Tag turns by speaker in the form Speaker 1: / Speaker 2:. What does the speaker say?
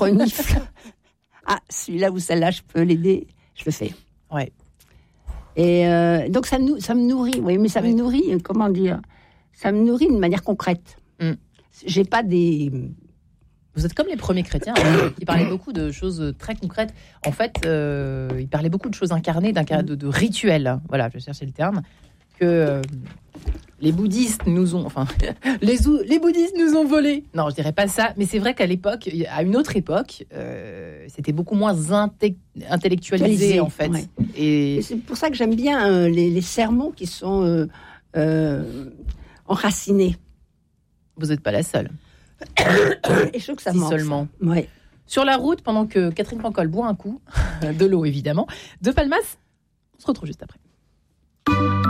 Speaker 1: renifle. Ah, celui-là ou celle-là, je peux l'aider, je le fais.
Speaker 2: Ouais.
Speaker 1: Et donc ça me nourrit, oui, mais ça me nourrit, comment dire, ça me nourrit d'une manière concrète. J'ai pas des...
Speaker 2: Vous êtes comme les premiers chrétiens, qui parlaient beaucoup de choses très concrètes. En fait, ils parlaient beaucoup de choses incarnées, de rituels. Voilà, je cherchais le terme. Que les bouddhistes nous ont... Enfin, les bouddhistes nous ont volé. Non, je dirais pas ça. Mais c'est vrai qu'à l'époque, à une autre époque, c'était beaucoup moins intellectualisé, en fait.
Speaker 1: Ouais.
Speaker 2: Et
Speaker 1: c'est pour ça que j'aime bien les sermons qui sont enracinés.
Speaker 2: Vous n'êtes pas la seule.
Speaker 1: Et je trouve que ça
Speaker 2: si
Speaker 1: manque.
Speaker 2: Seulement.
Speaker 1: Ouais.
Speaker 2: Sur la route, pendant que Catherine Pancol boit un coup, de l'eau évidemment, de Palmas, on se retrouve juste après.